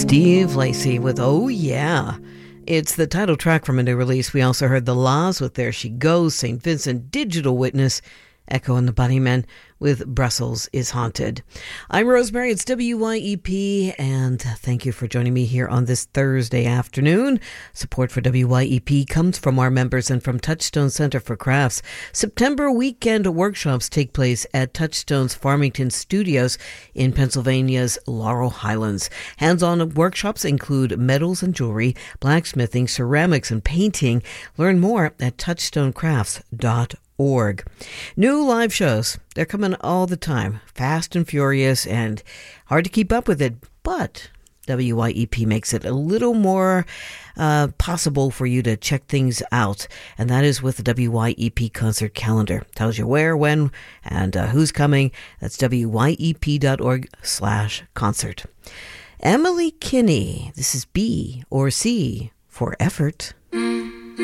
Steve Lacy with Oh Yeah. It's the title track from a new release. We also heard The Laws with There She Goes, St. Vincent, Digital Witness, Echo and the Bunnymen with Brussels is Haunted. I'm Rosemary, it's WYEP, and thank you for joining me here on this Thursday afternoon. Support for WYEP comes from our members and from Touchstone Center for Crafts. September weekend workshops take place at Touchstone's Farmington Studios in Pennsylvania's Laurel Highlands. Hands-on workshops include metals and jewelry, blacksmithing, ceramics, and painting. Learn more at touchstonecrafts.org. New live shows, they're coming all the time, fast and furious and hard to keep up with it, but WYEP makes it a little more possible for you to check things out, and that is with the WYEP concert calendar. Tells you where, when, and who's coming. That's wyep.org/concert. Emily Kinney, this is B or C for Effort.